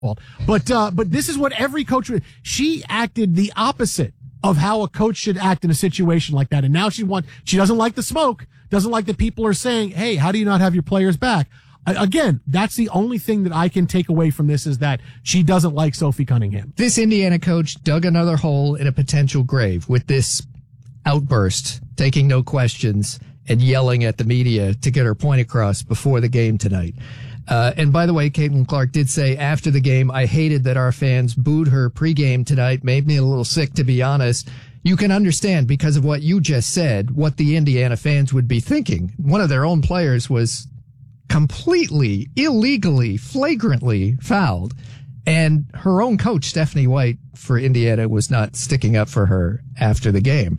fault. But this is what every coach would. She acted the opposite of how a coach should act in a situation like that. And now she doesn't like the smoke, doesn't like that people are saying, hey, how do you not have your players back? Again, that's the only thing that I can take away from this is that she doesn't like Sophie Cunningham. This Indiana coach dug another hole in a potential grave with this outburst, taking no questions and yelling at the media to get her point across before the game tonight. And by the way, Caitlin Clark did say after the game, I hated that our fans booed her pregame tonight, made me a little sick, to be honest. You can understand, because of what you just said, what the Indiana fans would be thinking. One of their own players was completely, illegally, flagrantly fouled. And her own coach, Stephanie White, for Indiana, was not sticking up for her after the game.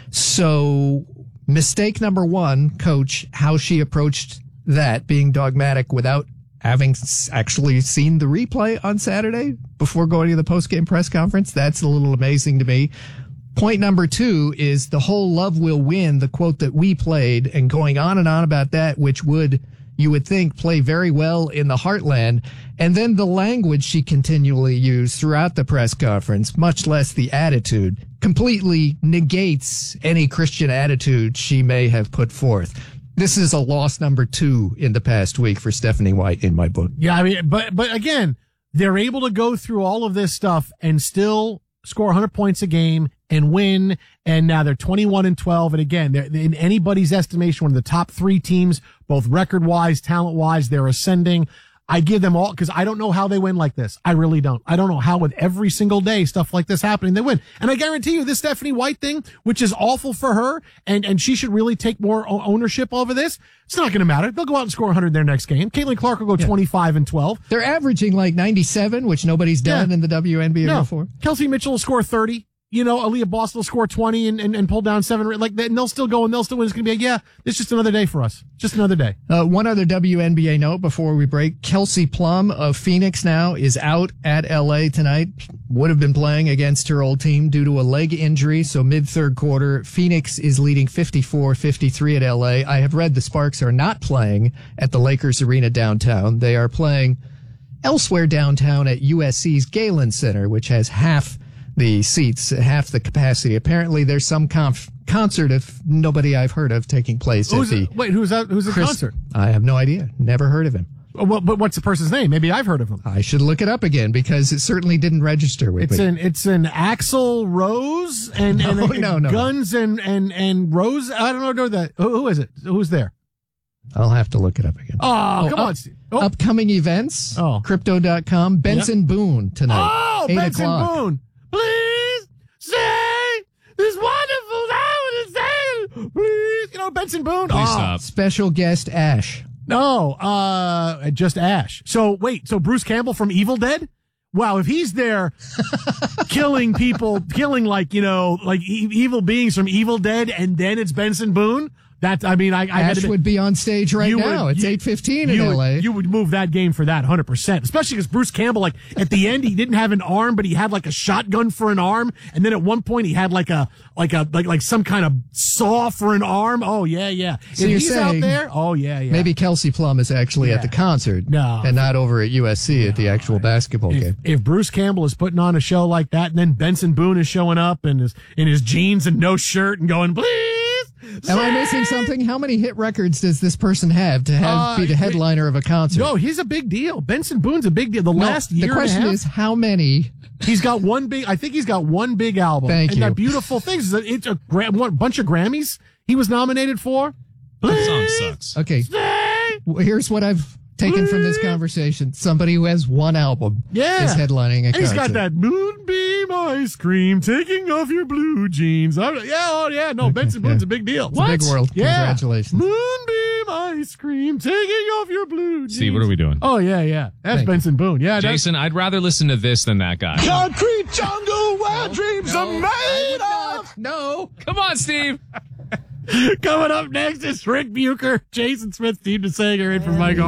So mistake number one, coach, how she approached that, being dogmatic without having actually seen the replay on Saturday before going to the postgame press conference. That's a little amazing to me. Point number two is the whole love will win, the quote that we played, and going on and on about that, which would, you would think, play very well in the heartland. And then the language she continually used throughout the press conference, much less the attitude, completely negates any Christian attitude she may have put forth. This is a loss number 2 in the past week for Stephanie White in my book. Yeah, I mean, but again, they're able to go through all of this stuff and still score 100 points a game and win. And now they're 21-12. And again, they're in anybody's estimation, one of the top 3 teams, both record wise, talent wise, they're ascending. I give them all, because I don't know how they win like this. I really don't. I don't know how with every single day stuff like this happening, they win. And I guarantee you this Stephanie White thing, which is awful for her, and she should really take more ownership over this. It's not going to matter. They'll go out and score 100 their next game. Caitlin Clark will go 25-12. They're averaging like 97, which nobody's done in the WNBA before. Kelsey Mitchell will score 30. You know, Aaliyah Boston will score 20 and pull down 7. Like that, and they'll still go and they'll still win. It's going to be it's just another day for us. Just another day. One other WNBA note before we break. Kelsey Plum of Phoenix now is out at LA tonight. Would have been playing against her old team due to a leg injury. So mid-third quarter, Phoenix is leading 54-53 at LA. I have read the Sparks are not playing at the Lakers Arena downtown. They are playing elsewhere downtown at USC's Galen Center, which has half the seats, half the capacity. Apparently there's some concert of nobody I've heard of taking place who's the concert? I have no idea. Never heard of him. Well, but what's the person's name? Maybe I've heard of him. I should look it up again because it certainly didn't register with me. It's an Axl Rose and Guns and Rose. I don't know that. Who is it? Who's there? I'll have to look it up again. Oh, come on, Steve. Upcoming events. Crypto.com. Benson Boone tonight. Oh, Benson Boone. Please say this wonderful hour to say, please. You know, Benson Boone. Please stop. Special guest Ash. No, just Ash. So wait, Bruce Campbell from Evil Dead? Wow, if he's there killing people, killing like evil beings from Evil Dead, and then it's Benson Boone. Ash would be on stage right now. It's 8:15 in LA. You would move that game for that 100%, especially because Bruce Campbell, like at the end, he didn't have an arm, but he had like a shotgun for an arm, and then at one point he had like some kind of saw for an arm. Oh yeah. So if you're he's saying out there, oh yeah. Maybe Kelsey Plum is actually at the concert, and not over at USC at the actual basketball game. If Bruce Campbell is putting on a show like that, and then Benson Boone is showing up in his jeans and no shirt and going, please. Am I missing something? How many hit records does this person have to be the headliner of a concert? No, he's a big deal. Benson Boone's a big deal. The question is how many? He's got I think he's got one big album. Thank you. Got beautiful things. It's a bunch of Grammys he was nominated for. That song sucks. Okay. Here's what I've taken from this conversation. Somebody who has one album is headlining a concert. He's got that Moonbeam ice cream, taking off your blue jeans. Benson Boone's a big deal. It's a big world. Yeah. Congratulations. Moonbeam ice cream, taking off your blue jeans. See, what are we doing? Oh, yeah. That's Benson Boone. Yeah, Jason, I'd rather listen to this than that guy. Concrete jungle where dreams are made of. No. Come on, Steve. Coming up next is Rick Bucher, Jason Smith, Steve DeSager in for Mike